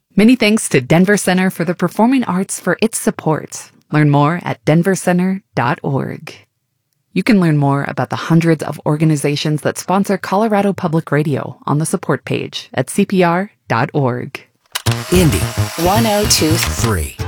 Many thanks to Denver Center for the Performing Arts for its support. Learn more at denvercenter.org. You can learn more about the hundreds of organizations that sponsor Colorado Public Radio on the support page at cpr.org. Indy 102.3.